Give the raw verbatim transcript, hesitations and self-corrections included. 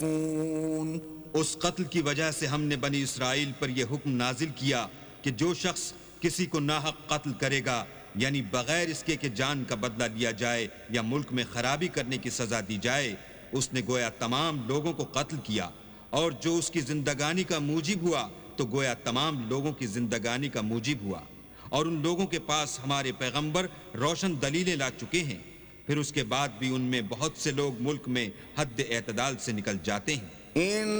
उस कत्ल की वजह से हमने बनी इसराइल पर यह हुक्म नाजिल किया कि जो शख्स किसी को नाहक कत्ल करेगा, यानी बगैर इसके कि जान का बदला लिया जाए या मुल्क में खराबी करने की सजा दी जाए, उसने गोया तमाम लोगों को कत्ल किया। और जो उसकी जिंदगानी का मूजिब हुआ तो गोया तमाम लोगों की जिंदगानी का मूजिब हुआ। और उन लोगों के पास हमारे पैगंबर रोशन दलीलें ला चुके हैं, फिर उसके बाद भी उनमें बहुत से लोग मुल्क में हद एतदाल से निकल जाते हैं।